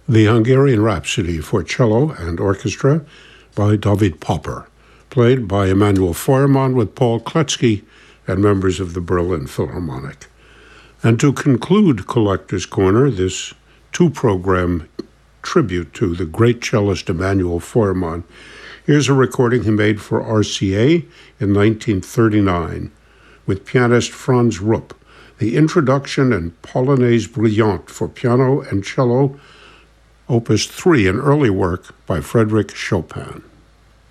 The Hungarian Rhapsody for cello and orchestra by David Popper, played by Emanuel Feuermann with Paul Kletzky and members of the Berlin Philharmonic. And to conclude Collector's Corner, this two-program tribute to the great cellist Emanuel Feuermann, here's a recording he made for RCA in 1939 with pianist Franz Rupp, the introduction and Polonaise Brillante for piano and cello, Opus 3, an early work by Frédéric Chopin.